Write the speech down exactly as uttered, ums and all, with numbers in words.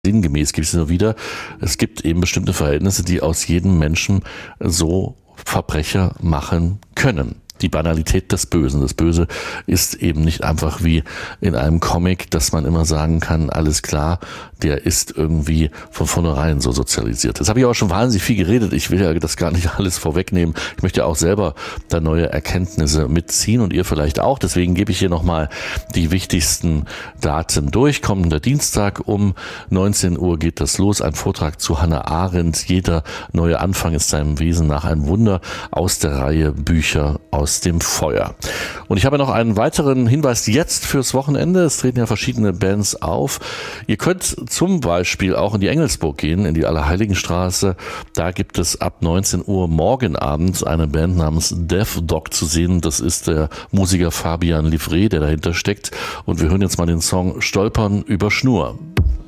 Sinngemäß gibt es nur wieder, es gibt eben bestimmte Verhältnisse, die aus jedem Menschen so Verbrecher machen können. Die Banalität des Bösen. Das Böse ist eben nicht einfach wie in einem Comic, dass man immer sagen kann, alles klar, der ist irgendwie von vornherein so sozialisiert. Das habe ich auch schon wahnsinnig viel geredet. Ich will ja das gar nicht alles vorwegnehmen. Ich möchte auch selber da neue Erkenntnisse mitziehen und ihr vielleicht auch. Deswegen gebe ich hier nochmal die wichtigsten Daten durch. Kommender Dienstag um neunzehn Uhr geht das los. Ein Vortrag zu Hannah Arendt. Jeder neue Anfang ist seinem Wesen nach ein Wunder, aus der Reihe Bücher aus dem Feuer. Und ich habe noch einen weiteren Hinweis jetzt fürs Wochenende. Es treten ja verschiedene Bands auf. Ihr könnt zum Beispiel auch in die Engelsburg gehen, in die Allerheiligenstraße. Da gibt es ab neunzehn Uhr morgen Abend eine Band namens Death Dog zu sehen. Das ist der Musiker Fabian Livret, der dahinter steckt. Und wir hören jetzt mal den Song Stolpern über Schnur.